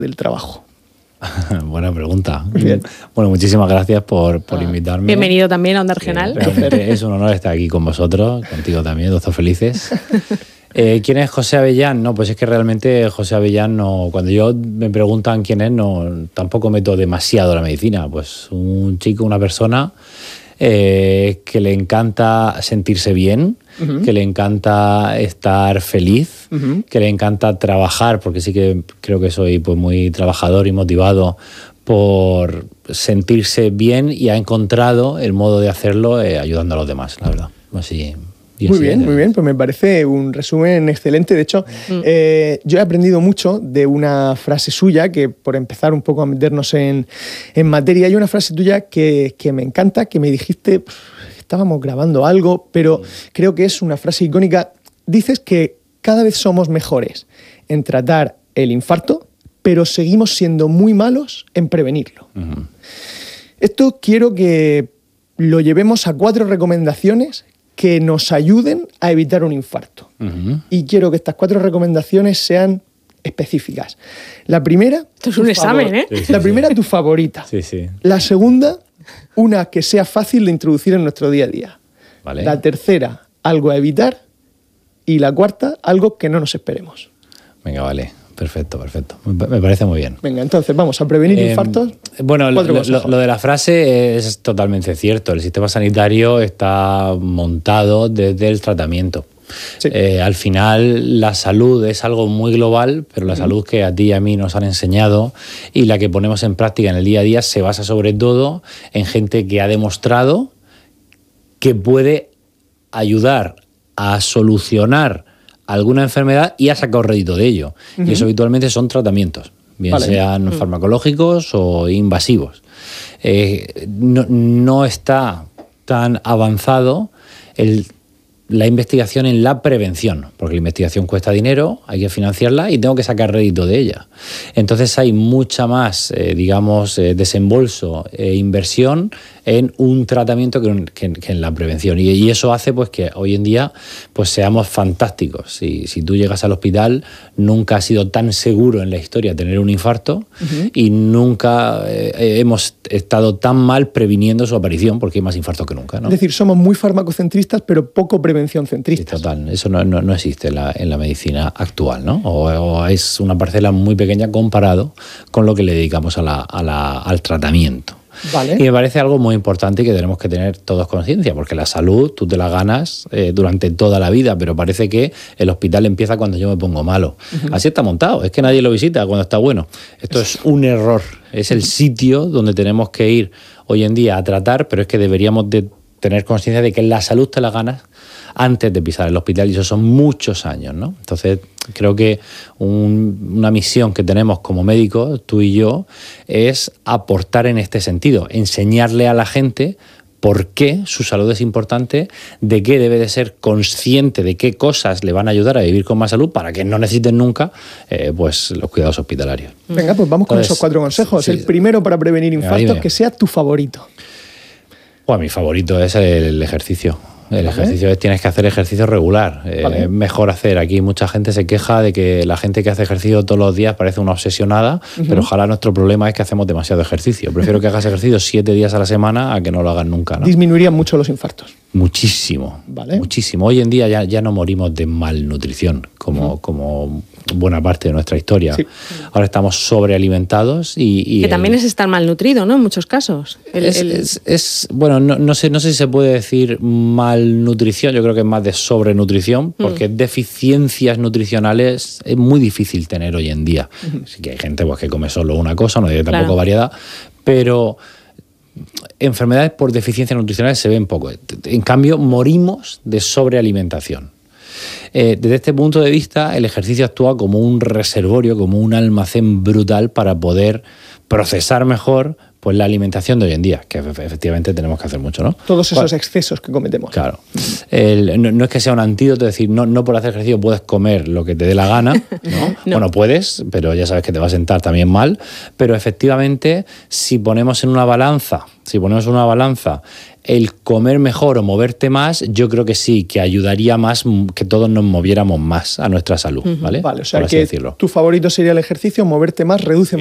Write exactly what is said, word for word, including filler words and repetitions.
del trabajo? Buena pregunta. Bien. Bueno, muchísimas gracias por, por ah. invitarme. Bienvenido también a Onda Regional. Realmente es un honor estar aquí con vosotros, contigo también, doctor Felices. Eh, ¿Quién es José Avellán? No, pues es que realmente José Avellán, no, cuando yo me preguntan quién es, no, tampoco meto demasiado la medicina. Pues un chico, una persona eh, que le encanta sentirse bien, uh-huh. que le encanta estar feliz, uh-huh. que le encanta trabajar, porque sí que creo que soy pues, muy trabajador y motivado por sentirse bien, y ha encontrado el modo de hacerlo eh, ayudando a los demás, la verdad. Así... Muy bien, muy bien, pues me parece un resumen excelente. De hecho, mm. eh, yo he aprendido mucho de una frase suya, que por empezar un poco a meternos en, en materia, hay una frase tuya que, que me encanta, que me dijiste, estábamos grabando algo, pero mm. creo que es una frase icónica. Dices que cada vez somos mejores en tratar el infarto, pero seguimos siendo muy malos en prevenirlo. Mm. Esto quiero que lo llevemos a cuatro recomendaciones que nos ayuden a evitar un infarto. Uh-huh. Y quiero que estas cuatro recomendaciones sean específicas. La primera... Esto es un examen, favor- ¿eh? Sí, sí, la primera, sí. tu favorita. Sí, sí. La segunda, una que sea fácil de introducir en nuestro día a día. Vale. La tercera, algo a evitar. Y la cuarta, algo que no nos esperemos. Venga, vale. Perfecto, perfecto. Me parece muy bien. Venga, entonces vamos a prevenir eh, infartos. Bueno, lo, lo, lo de la frase es totalmente cierto. El sistema sanitario está montado desde el tratamiento. Sí. Eh, al final la salud es algo muy global, pero la uh-huh. salud que a ti y a mí nos han enseñado y la que ponemos en práctica en el día a día se basa sobre todo en gente que ha demostrado que puede ayudar a solucionar alguna enfermedad y ha sacado rédito de ello. Uh-huh. Y eso habitualmente son tratamientos, bien vale. sean uh-huh. farmacológicos o invasivos. Eh, no, no está tan avanzado el, la investigación en la prevención, porque la investigación cuesta dinero, hay que financiarla y tengo que sacar rédito de ella. Entonces hay mucha más, eh, digamos, eh, desembolso e inversión en un tratamiento que, que, que en la prevención. Y, y eso hace pues, que hoy en día pues, seamos fantásticos. Si, si tú llegas al hospital, nunca ha sido tan seguro en la historia tener un infarto uh-huh. y nunca eh, hemos estado tan mal previniendo su aparición, porque hay más infartos que nunca, ¿no? Es decir, somos muy farmacocentristas, pero poco prevención centristas. Sí, total. Eso no, no, no existe en la, en la medicina actual, ¿no? O, o es una parcela muy pequeña comparado con lo que le dedicamos a la, a la, al tratamiento. Vale. Y me parece algo muy importante que tenemos que tener todos conciencia, porque la salud tú te la ganas eh, durante toda la vida, pero parece que el hospital empieza cuando yo me pongo malo. Uh-huh. Así está montado, es que nadie lo visita cuando está bueno. Esto es un error, es el sitio donde tenemos que ir hoy en día a tratar, pero es que deberíamos de tener conciencia de que la salud te la ganas antes de pisar el hospital, y eso son muchos años, ¿no? Entonces, creo que un, una misión que tenemos como médicos, tú y yo, es aportar en este sentido, enseñarle a la gente por qué su salud es importante, de qué debe de ser consciente de qué cosas le van a ayudar a vivir con más salud para que no necesiten nunca eh, pues, los cuidados hospitalarios. Venga, pues vamos con Entonces, esos cuatro consejos. Sí, el primero para prevenir infartos, que sea tu favorito. Bueno, mi favorito es el ejercicio. El ejercicio es, tienes que hacer ejercicio regular. Eh, vale. Es mejor hacer. Aquí mucha gente se queja de que la gente que hace ejercicio todos los días parece una obsesionada, uh-huh. pero ojalá nuestro problema es que hacemos demasiado ejercicio. Prefiero que hagas ejercicio siete días a la semana a que no lo hagas nunca, ¿no? Disminuirían mucho los infartos. Muchísimo, vale. muchísimo. Hoy en día ya, ya no morimos de malnutrición, como, uh-huh. como buena parte de nuestra historia. Sí. Ahora estamos sobrealimentados y... y que el, también es estar malnutrido, ¿no? En muchos casos. El, es, el... Es, es, bueno, no, no, sé, no sé si se puede decir malnutrición, yo creo que es más de sobrenutrición, porque uh-huh. deficiencias nutricionales es muy difícil tener hoy en día. Uh-huh. Así que hay gente pues, que come solo una cosa, no tiene tampoco claro. variedad, pero... enfermedades por deficiencias nutricionales se ven poco. En cambio, morimos de sobrealimentación. Eh, desde este punto de vista, el ejercicio actúa como un reservorio, como un almacén brutal para poder procesar mejor pues, la alimentación de hoy en día, que efectivamente tenemos que hacer mucho, ¿no? Todos esos bueno, excesos que cometemos. Claro. El, no, no es que sea un antídoto, es decir, no, no por hacer ejercicio puedes comer lo que te dé la gana, ¿no? no. Bueno, puedes, pero ya sabes que te va a sentar también mal, pero efectivamente, si ponemos en una balanza, si ponemos en una balanza el comer mejor o moverte más, yo creo que sí, que ayudaría más que todos nos moviéramos más a nuestra salud, ¿vale? Vale, o sea Por así que decirlo. tu favorito sería el ejercicio, moverte más, reduce